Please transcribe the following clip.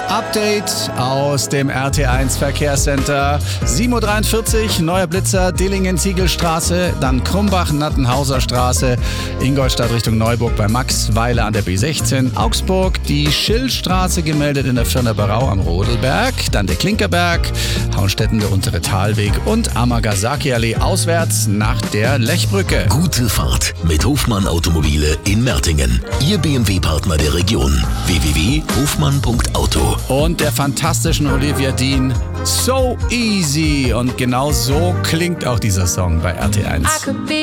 Update aus dem RT1 Verkehrscenter. 7.43 Uhr, neuer Blitzer, Dillingen-Ziegelstraße, dann Krumbach-Nattenhauser Straße, Ingolstadt Richtung Neuburg bei Maxweiler an der B16, Augsburg, die Schillstraße gemeldet in der Firner Barau am Rodelberg, dann der Klinkerberg, Haunstetten der untere Talweg und Amagasaki-Allee auswärts nach der Lechbrücke. Gute Fahrt mit Hofmann Automobile in Mertingen. Ihr BMW-Partner der Region. www.hofmann.auto. Und der fantastischen Olivia Dean, So Easy. Und genau so klingt auch dieser Song bei RT1.